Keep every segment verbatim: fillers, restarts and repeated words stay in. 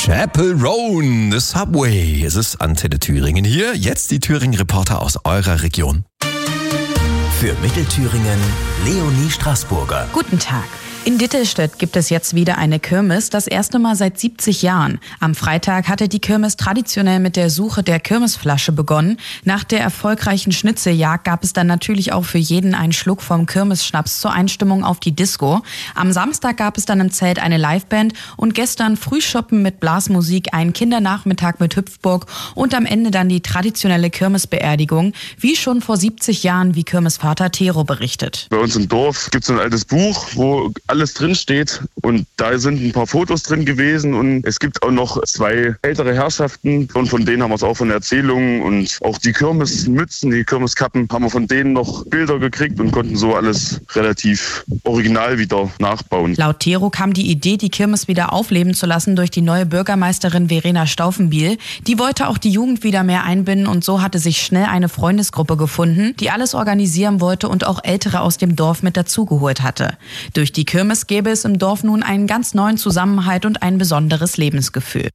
Chapel Roan, the Subway. Es ist Antenne Thüringen hier. Jetzt die Thüringen-Reporter aus eurer Region. Für Mittelthüringen Leonie Straßburger. Guten Tag. In Dittelstedt gibt es jetzt wieder eine Kirmes, das erste Mal seit siebzig Jahren. Am Freitag hatte die Kirmes traditionell mit der Suche der Kirmesflasche begonnen. Nach der erfolgreichen Schnitzeljagd gab es dann natürlich auch für jeden einen Schluck vom Kirmesschnaps zur Einstimmung auf die Disco. Am Samstag gab es dann im Zelt eine Liveband und gestern Frühschoppen mit Blasmusik, einen Kindernachmittag mit Hüpfburg und am Ende dann die traditionelle Kirmesbeerdigung, wie schon vor siebzig Jahren, wie Kirmesvater Tero berichtet. Bei uns im Dorf gibt es ein altes Buch, wo alles drin steht und da sind ein paar Fotos drin gewesen und es gibt auch noch zwei ältere Herrschaften und von denen haben wir es auch von Erzählungen und auch die Kirmesmützen, die Kirmeskappen haben wir von denen noch Bilder gekriegt und konnten so alles relativ original wieder nachbauen. Laut Tero kam die Idee, die Kirmes wieder aufleben zu lassen, durch die neue Bürgermeisterin Verena Staufenbiel. Die wollte auch die Jugend wieder mehr einbinden und so hatte sich schnell eine Freundesgruppe gefunden, die alles organisieren wollte und auch Ältere aus dem Dorf mit dazugeholt hatte. Durch die Kirmes gäbe es im Dorf nun einen ganz neuen Zusammenhalt und ein besonderes Lebensgefühl.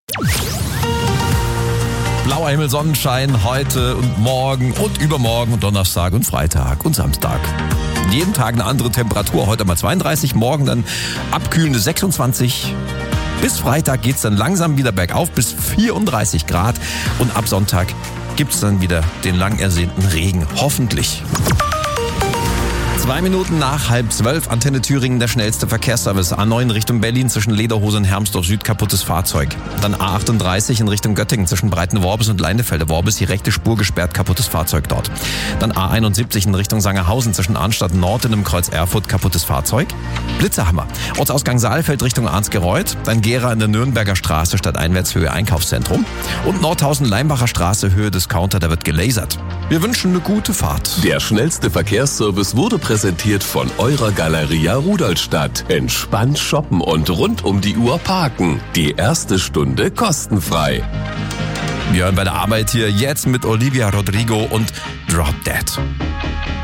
Blauer Himmel, Sonnenschein heute und morgen und übermorgen und Donnerstag und Freitag und Samstag. Jeden Tag eine andere Temperatur. Heute mal zweiunddreißig, morgen dann abkühlende sechsundzwanzig. Bis Freitag geht's dann langsam wieder bergauf bis vierunddreißig Grad. Und ab Sonntag gibt's dann wieder den lang ersehnten Regen. Hoffentlich. Zwei Minuten nach halb zwölf, Antenne Thüringen, der schnellste Verkehrsservice. A neun Richtung Berlin zwischen Lederhose und Hermsdorf Süd, kaputtes Fahrzeug. Dann A achtunddreißig in Richtung Göttingen zwischen Breitenworbis und Leinefelde-Worbis, die rechte Spur gesperrt, kaputtes Fahrzeug dort. Dann A einundsiebzig in Richtung Sangerhausen zwischen Arnstadt Nord und im Kreuz Erfurt, kaputtes Fahrzeug. Blitzerhammer. Ortsausgang Saalfeld Richtung Arnsgereuth. Dann Gera in der Nürnberger Straße statt Einwärtshöhe Einkaufszentrum. Und Nordhausen-Leimacher Straße Höhe Discounter, da wird gelasert. Wir wünschen eine gute Fahrt. Der schnellste Verkehrsservice wurde präsentiert von eurer Galeria Rudolstadt. Entspannt shoppen und rund um die Uhr parken. Die erste Stunde kostenfrei. Wir hören bei der Arbeit hier jetzt mit Olivia Rodrigo und Drop Dead.